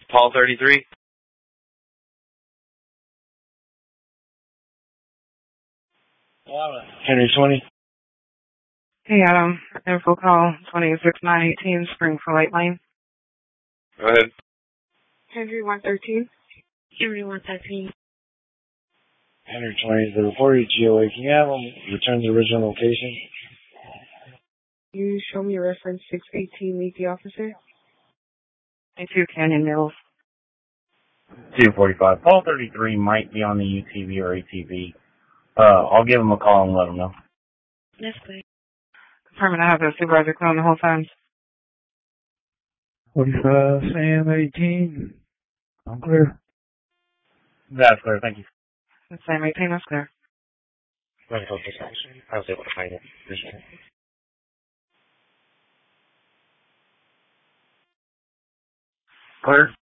Paul 33. Henry 20. Hey, Adam. Info call 26918 Springfield Lane. Go ahead. Henry 113. Henry 113. Henry 20 is the reported GOA. Can you have them return to the original location? You show me reference 618, meet the officer. 22 Canyon Mills. 245. Paul 33 might be on the UTV or ATV. I'll give him a call and let him know. Yes, please. Confirming I have the supervisor clear the whole time. 45, Sam 18. I'm clear. That's clear, thank you. Sam 18, that's clear. I was able to find it. Clear.